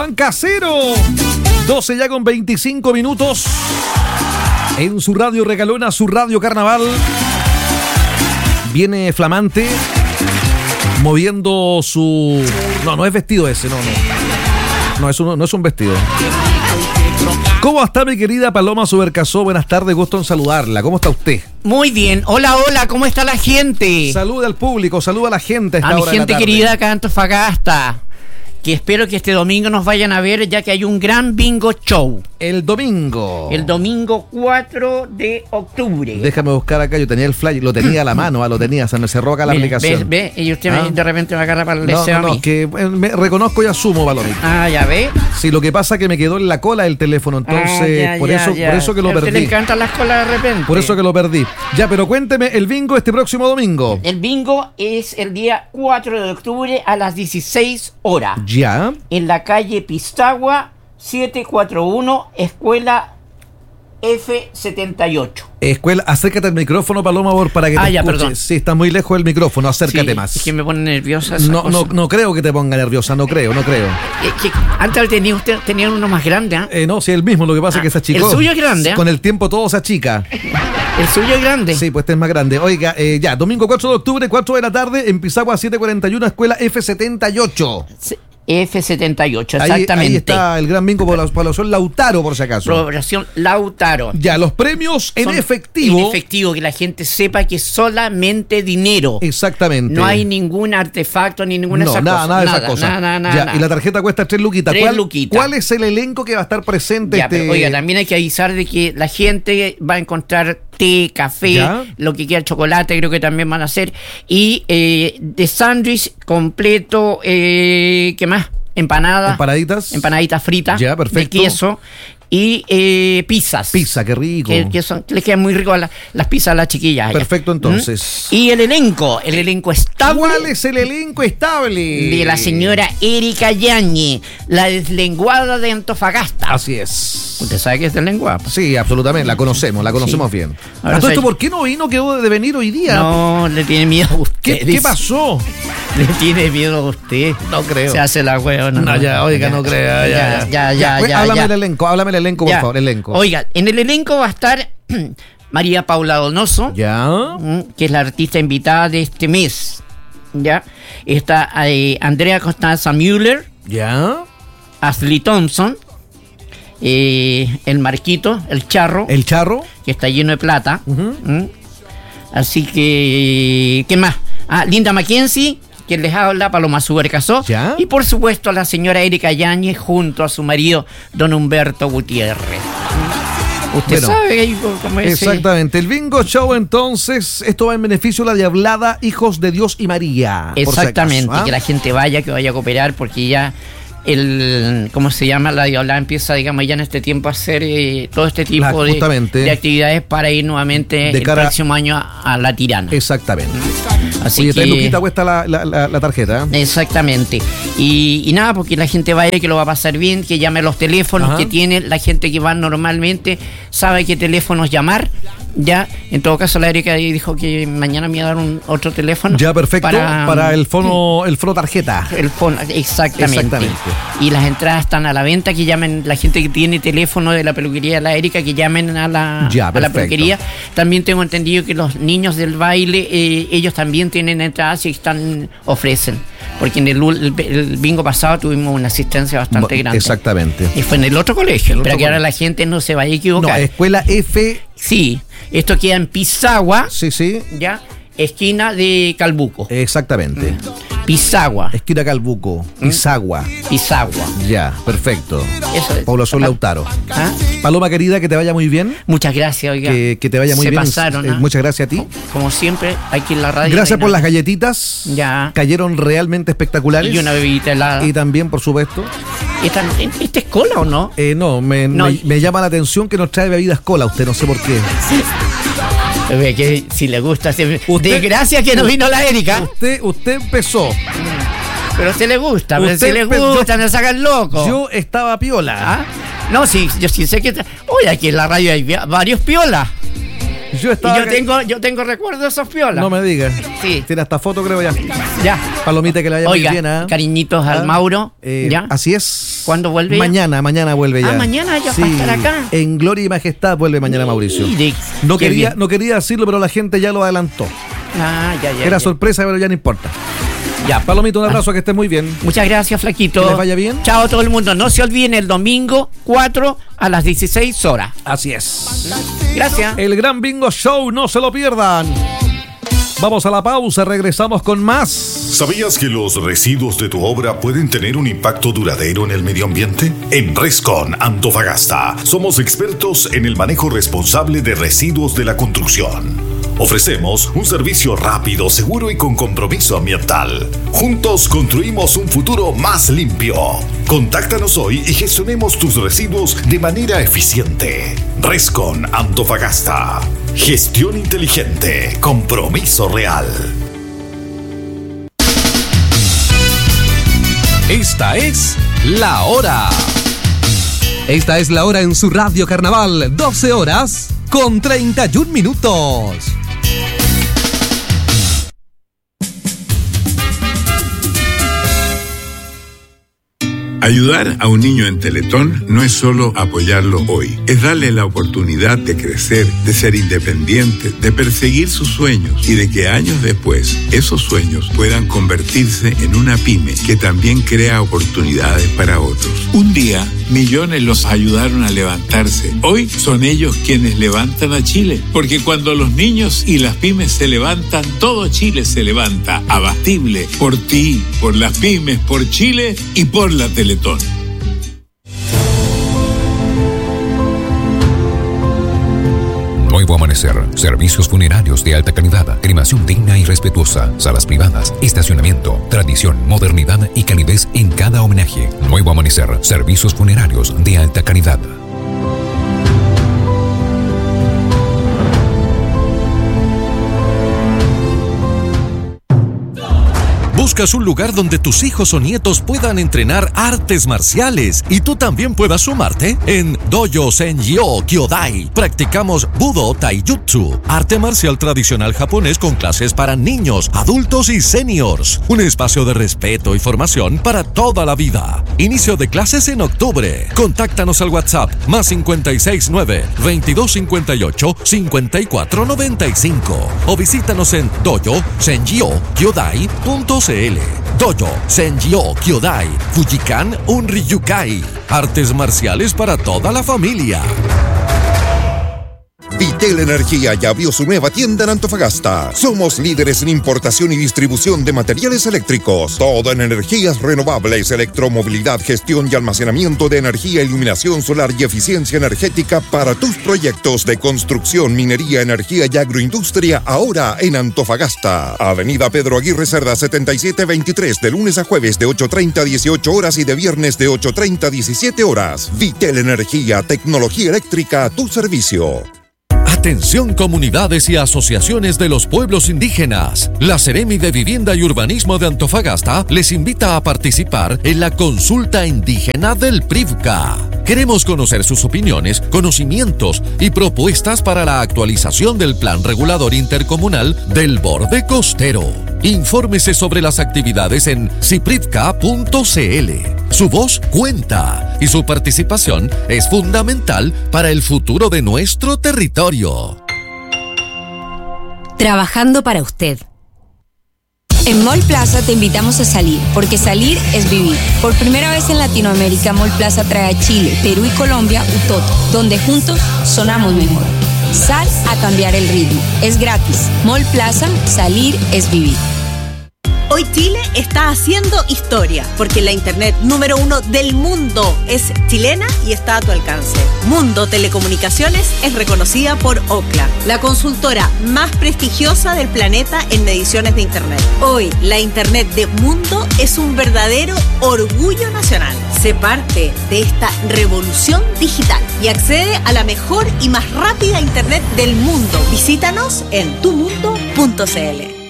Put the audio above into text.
pan casero. 12 ya con 25 minutos. En su radio regalona, su radio carnaval. Viene flamante, moviendo su... No es vestido ese, no. No es un vestido. ¿Cómo está mi querida Paloma Subercasó? Buenas tardes, gusto en saludarla. ¿Cómo está usted? Muy bien. Hola, ¿cómo está la gente? Saluda al público, saluda a la gente a esta hora de la tarde. A mi gente querida acá en Antofagasta, que espero que este domingo nos vayan a ver, ya que hay un gran bingo show. El domingo 4 de octubre. Déjame buscar acá, yo tenía el flyer, lo tenía a la mano, se me cerró acá la aplicación. Ve, y usted de repente me agarra para el deseo a mí. Que me reconozco y asumo, Palomita. Ah, ya ve. Sí, lo que pasa es que me quedó en la cola el teléfono, entonces por eso que lo perdí. A usted le encantan las colas de repente. Por eso que lo perdí. Ya, pero cuénteme, el bingo este próximo domingo. El bingo es el día 4 de octubre a las 16 horas. Ya. En la calle Pistagua, 741, Escuela F78. Escuela, acércate al micrófono, Paloma, para que te escuche. Perdón. Sí, está muy lejos del micrófono, acércate más. Es que me pone nerviosa. No creo que te ponga nerviosa, no creo. Es que antes usted tenía uno más grande, ¿eh? No, sí, el mismo, lo que pasa es que se achicó. El suyo es grande, ¿eh? Con el tiempo todo se achica. El suyo es grande. Sí, pues este es más grande. Oiga, ya, domingo 4 de octubre, 4 de la tarde, en Pisagua 741, Escuela F78. Sí. F78, exactamente. Ahí está el gran bingo, población Lautaro, por si acaso. Población Lautaro. Ya, los premios en efectivo. En efectivo, que la gente sepa que es solamente dinero. Exactamente. No hay ningún artefacto ni ninguna de esas cosas. Nada de esas cosas. Nada. Y la tarjeta cuesta 3 luquitas. 3 luquitas. ¿Cuál es el elenco que va a estar presente? Pero, oiga, también hay que avisar de que la gente va a encontrar té, café, lo que quiera, chocolate, creo que también van a hacer. Y de sándwich completo, ¿qué más? Empanaditas fritas, ya, perfecto. De queso y pizzas. Pizza, qué rico. Que les quedan muy ricas las pizzas a las chiquillas. Perfecto, entonces. Y el elenco estable. ¿Cuál es el elenco estable? De la señora Erika Yáñez, la deslenguada de Antofagasta. Así es. ¿Usted sabe que es deslenguada? Sí, absolutamente, la conocemos bien. Ahora, ¿Todo esto por qué no vino? Quedó de venir hoy día. No, le tiene miedo a usted. ¿Qué pasó? Le tiene miedo a usted. No creo. Se hace la hueona. No, ya, oiga, no crea. Ya. Háblame del elenco, por favor, elenco. Oiga, en el elenco va a estar María Paula Donoso, que es la artista invitada de este mes. Ya. Está Andrea Constanza Müller. Ya. Ashley Thompson. El Marquito, el Charro, que está lleno de plata. Así que, ¿qué más? Linda Mackenzie, que les habla, Paloma Subercasó. Y por supuesto la señora Erika Yáñez junto a su marido Don Humberto Gutiérrez. Usted sabe cómo es. Exactamente. El bingo show, entonces, esto va en beneficio de la Diablada Hijos de Dios y María. Exactamente, por si acaso, que la gente vaya, que vaya a cooperar, porque ya ¿cómo se llama? La Diablada empieza, digamos, ya en este tiempo a hacer todo este tipo de actividades para ir nuevamente el próximo año a La Tirana. Exactamente. Así que 3 luquitas cuesta la tarjeta. Exactamente. Y nada, porque la gente vaya, que lo va a pasar bien, que llame a los teléfonos que tiene la gente que va normalmente, sabe qué teléfonos llamar. Ya, en todo caso la Erika dijo que mañana me iba a dar otro teléfono. Ya, perfecto, para el fono tarjeta. El fono, exactamente. Y las entradas están a la venta, que llamen la gente que tiene teléfono de la peluquería de la Erika, que llamen a la peluquería. También tengo entendido que los niños del baile, ellos también tienen entradas y ofrecen. Porque en el bingo pasado tuvimos una asistencia bastante grande. Exactamente. Y fue en el otro colegio, para que ahora la gente no se vaya a equivocar. No, Escuela F. Sí, esto queda en Pisagua. Sí. Ya, esquina de Calbuco. Exactamente. Pisagua. Esquina Calbuco. Pisagua. Ya, perfecto. Eso es. Población Lautaro. Paloma querida, que te vaya muy bien. Muchas gracias, oiga. Que te vaya muy bien. Pasaron, muchas gracias a ti. Como siempre, aquí en la radio. Gracias por las galletitas. Ya. Cayeron realmente espectaculares. Y una bebidita helada. Y también, por supuesto. ¿Esta es cola o no? No, me llama la atención que nos trae bebidas cola, usted, no sé por qué. Que si le gusta. Desgracia que no vino la Erika. Usted empezó. Pero a usted le gusta, pero si le gusta, me sacan loco. Yo estaba piola. No, sí, yo sí sé que. Oye, aquí en la radio hay varios piolas. Yo tengo recuerdos de esos piolas. No me digas. Sí. Tiene hasta foto, creo ya. Ya. Palomita, que la haya muy bien. Cariñitos al Mauro. ¿Ya? Así es. ¿Cuándo vuelve? Mañana vuelve ya. Mañana ya va a estar acá. En Gloria y Majestad vuelve mañana Mauricio. No quería decirlo, pero la gente ya lo adelantó. Ya. Era sorpresa, pero ya no importa. Ya. Palomito, un abrazo, que estés muy bien. Muchas gracias, Flaquito. Que les vaya bien. Chao a todo el mundo. No se olviden el domingo 4 a las 16 horas. Así es. Gracias. El Gran Bingo Show, no se lo pierdan. Vamos a la pausa, regresamos con más. ¿Sabías que los residuos de tu obra pueden tener un impacto duradero en el medio ambiente? En Rescon Antofagasta somos expertos en el manejo responsable de residuos de la construcción. Ofrecemos un servicio rápido, seguro y con compromiso ambiental. Juntos construimos un futuro más limpio. Contáctanos hoy y gestionemos tus residuos de manera eficiente. Rescon Antofagasta. Gestión inteligente. Compromiso real. Esta es La Hora. Esta es La Hora en su Radio Carnaval. 12 horas con 31 minutos. Ayudar a un niño en Teletón no es solo apoyarlo hoy, es darle la oportunidad de crecer, de ser independiente, de perseguir sus sueños y de que años después esos sueños puedan convertirse en una pyme que también crea oportunidades para otros. Un día, millones los ayudaron a levantarse. Hoy son ellos quienes levantan a Chile, porque cuando los niños y las pymes se levantan, todo Chile se levanta. Abatible por ti, por las pymes, por Chile y por la Teletón. Nuevo Amanecer, servicios funerarios de alta calidad, cremación digna y respetuosa, salas privadas, estacionamiento, tradición, modernidad y calidez en cada homenaje. Nuevo Amanecer, servicios funerarios de alta calidad. ¿Buscas un lugar donde tus hijos o nietos puedan entrenar artes marciales y tú también puedas sumarte? En Dojo Senjyo Kyodai practicamos Budo Taijutsu, arte marcial tradicional japonés con clases para niños, adultos y seniors. Un espacio de respeto y formación para toda la vida. Inicio de clases en octubre. Contáctanos al WhatsApp +569 2258 5495 o visítanos en dojosenjyokyodai.cl. Dojo Senjyo Kyodai Fujikan Unryukai. Artes marciales para toda la familia. Vitel Energía ya abrió su nueva tienda en Antofagasta. Somos líderes en importación y distribución de materiales eléctricos. Todo en energías renovables, electromovilidad, gestión y almacenamiento de energía, iluminación solar y eficiencia energética para tus proyectos de construcción, minería, energía y agroindustria, ahora en Antofagasta. Avenida Pedro Aguirre Cerda 7723, de lunes a jueves de 8:30 a 18 horas y de viernes de 8:30 a 17 horas. Vitel Energía, tecnología eléctrica a tu servicio. Atención, comunidades y asociaciones de los pueblos indígenas. La Seremi de Vivienda y Urbanismo de Antofagasta les invita a participar en la consulta indígena del PRIVCA. Queremos conocer sus opiniones, conocimientos y propuestas para la actualización del Plan Regulador Intercomunal del Borde Costero. Infórmese sobre las actividades en ciprivca.cl. Su voz cuenta y su participación es fundamental para el futuro de nuestro territorio. Trabajando para usted. En Mall Plaza te invitamos a salir, porque salir es vivir. Por primera vez en Latinoamérica, Mall Plaza trae a Chile, Perú y Colombia Utoto, donde juntos sonamos mejor. Sal a cambiar el ritmo. Es gratis. Mall Plaza, salir es vivir. Hoy Chile está haciendo historia, porque la internet número 1 del mundo es chilena y está a tu alcance. Mundo Telecomunicaciones es reconocida por Ookla, la consultora más prestigiosa del planeta en mediciones de internet. Hoy, la internet de Mundo es un verdadero orgullo nacional. Sé parte de esta revolución digital y accede a la mejor y más rápida internet del mundo. Visítanos en tumundo.cl.